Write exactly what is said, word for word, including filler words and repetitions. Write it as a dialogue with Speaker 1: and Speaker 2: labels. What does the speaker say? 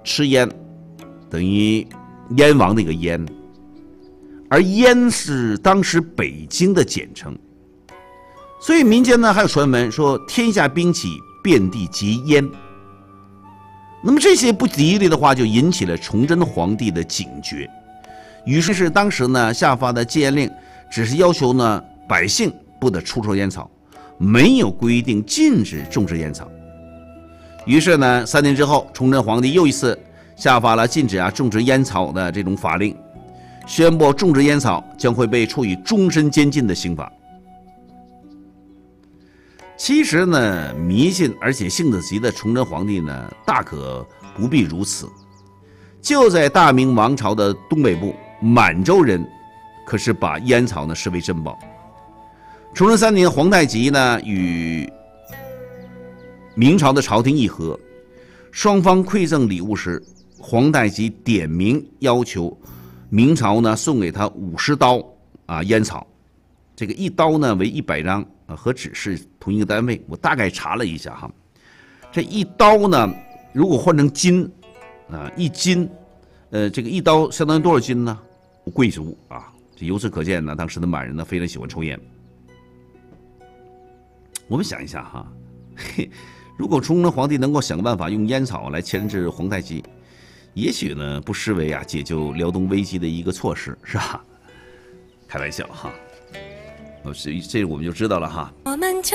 Speaker 1: 吃烟等于燕王的一个燕，而燕是当时北京的简称，所以民间呢还有传闻说天下兵器遍地结燕。那么这些不吉利的话就引起了崇祯皇帝的警觉，于是是当时呢下发的戒烟令只是要求呢百姓不得出售烟草，没有规定禁止种植烟草。于是呢三年之后，崇祯皇帝又一次下发了禁止啊种植烟草的这种法令，宣布种植烟草将会被处以终身监禁的刑罚。其实呢，迷信而且性子急的崇祯皇帝呢，大可不必如此。就在大明王朝的东北部，满洲人可是把烟草呢视为珍宝。崇祯三年，皇太极呢与明朝的朝廷议和，双方馈赠礼物时，皇太极点名要求明朝呢送给他五十刀啊烟草，这个一刀呢为一百张啊，和纸是同一个单位。我大概查了一下哈，这一刀呢，如果换成斤啊，一斤，呃，这个一刀相当于多少斤呢？贵族啊，这由此可见呢，当时的满人呢非常喜欢抽烟。我们想一下哈，嘿，如果崇祯皇帝能够想办法用烟草来牵制皇太极，也许呢不失为啊解救辽东危机的一个措施，是吧？开玩笑哈，这这我们就知道了哈。我们就